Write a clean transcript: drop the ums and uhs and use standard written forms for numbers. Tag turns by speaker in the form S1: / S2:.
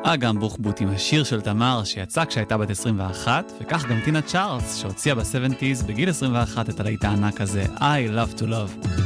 S1: אגם בוחבוט עם השיר של תמר שיצא כשהייתה בת 21, וכך גם טינה צ'ארלס שהוציאה ב-70s בגיל 21 את הלהיט הענק הזה I Love to Love.